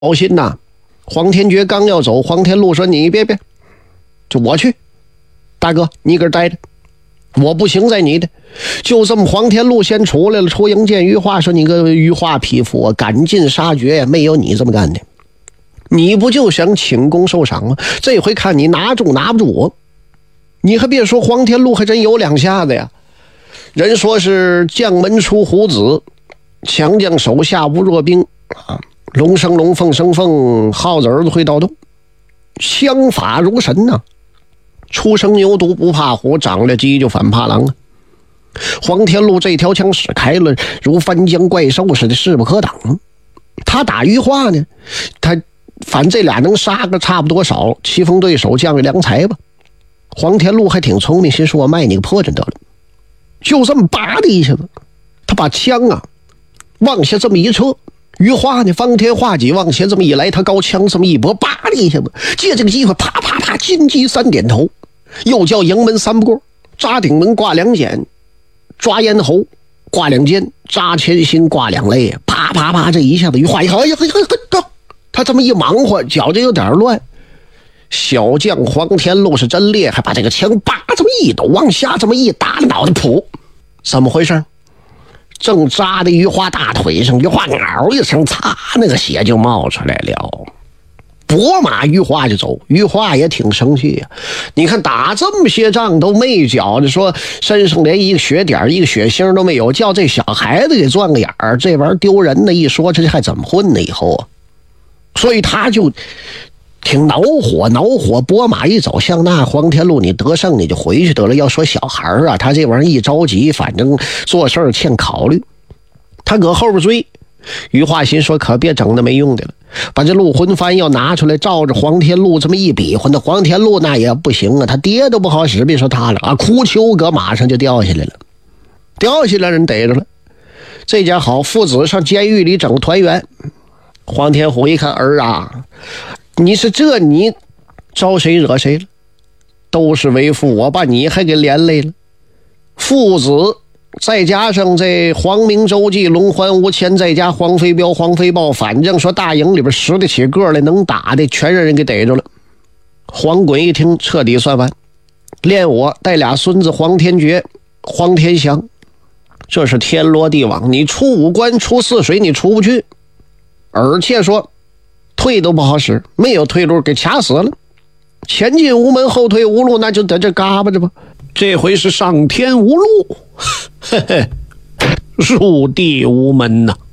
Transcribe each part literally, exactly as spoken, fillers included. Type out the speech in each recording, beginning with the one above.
报信呐，黄天觉刚要走，黄天禄说你别别，就我去，大哥你搁这待着，我不行在你的。就这么黄天禄先出来了，出营见于化说你个于化匹夫啊，赶尽杀绝呀，没有你这么干的。你不就想请功受赏吗？这回看你拿住拿不住我。你还别说，黄天禄还真有两下子呀。人说是将门出虎子，强将手下无弱兵啊，龙生龙，凤生凤，耗子儿子会盗洞，枪法如神呐、啊。初生牛犊不怕虎，长了鸡就反怕狼啊。黄天禄这条枪使开了，如翻江怪兽似的，势不可挡。他打于化呢，他反正这俩能杀个差不多少，棋逢对手，将一良才吧。黄天禄还挺聪明，心说我卖你个破绽得了。就这么叭的一下子，他把枪啊往下这么一撤，于化呢方天画戟往前这么一来，他高枪这么一拨，叭的一下子，借这个机会啪啪啪金鸡三点头，又叫营门三不过，扎顶门挂两锏，抓咽喉挂两肩，扎前心挂两肋，啪啪啪这一下子于化一哎呀哎呀哎，他这么一忙活，脚就有点乱。小将黄天禄是真厉害，把这个枪叭这么一抖，往下这么一打，脑袋噗，怎么回事？正扎在于化大腿上，于化嗷一声，擦，那个血就冒出来了。拨马于化就走，于化也挺生气呀、啊。你看打这么些仗都没缴的，说身上连一个血点一个血星都没有，叫这小孩子给钻个眼儿，这玩意儿丢人呢。一说这还怎么混呢以后啊？所以他就挺恼火，恼火拨马一走，像那黄天禄你得胜你就回去得了。要说小孩啊，他这玩意儿一着急，反正做事儿欠考虑，他搁后边追。于化心说可别整那没用的了，把这陆魂幡要拿出来，照着黄天禄这么一比划，那黄天禄那也不行啊，他爹都不好使，别说他了啊，哭丘搁马上就掉下来了，掉下来人逮着了。这家好，父子上监狱里整团圆。黄天虎一看儿啊，你是这你招谁惹谁了？都是为父，我把你还给连累了。父子再加上这黄明周记龙环无谦，再加黄飞彪黄飞豹，反正说大营里边拾得起个来能打的全让人给逮着了。黄滚一听彻底算完，连我带俩孙子黄天觉黄天祥，这是天罗地网，你出五关出四水你出不去，而且说退都不好使，没有退路，给卡死了。前进无门，后退无路，那就在这嘎巴着吧。这回是上天无路，嘿嘿，入地无门呐、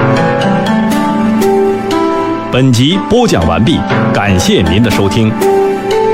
啊。本集播讲完毕，感谢您的收听。